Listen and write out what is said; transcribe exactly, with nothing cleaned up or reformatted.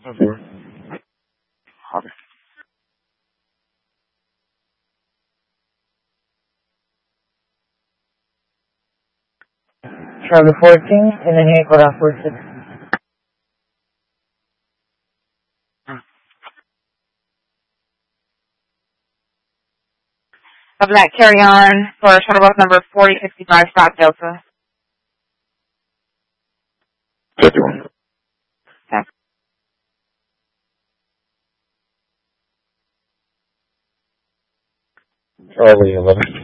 Over. Copy. Charlie fourteen, inahingi ko lang for six. A black carry-on for shuttle bus number forty sixty-five, Stock Delta. fifty-one. Okay. Charlie eleven.